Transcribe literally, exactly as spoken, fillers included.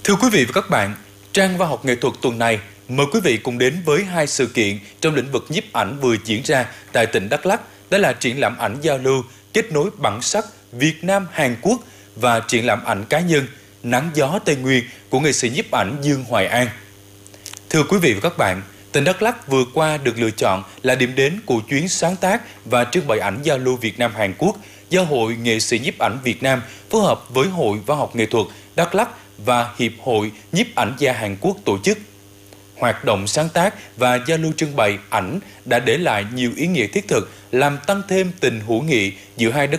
Thưa quý vị và các bạn, trang văn học nghệ thuật tuần này mời quý vị cùng đến với hai sự kiện trong lĩnh vực nhiếp ảnh vừa diễn ra tại tỉnh Đắk Lắk. Đó là triển lãm ảnh giao lưu kết nối bản sắc Việt Nam Hàn Quốc và triển lãm ảnh cá nhân Nắng gió Tây Nguyên của nghệ sĩ nhiếp ảnh Dương Hoài An. Thưa quý vị và các bạn, tỉnh Đắk Lắk vừa qua được lựa chọn là điểm đến của chuyến sáng tác và trưng bày ảnh giao lưu Việt Nam Hàn Quốc do Hội Nghệ sĩ nhiếp ảnh Việt Nam phối hợp với Hội Văn học Nghệ thuật Đắk Lắk và Hiệp hội Nhiếp ảnh gia Hàn Quốc tổ chức. Hoạt động sáng tác và giao lưu trưng bày ảnh đã để lại nhiều ý nghĩa thiết thực, làm tăng thêm tình hữu nghị giữa hai đất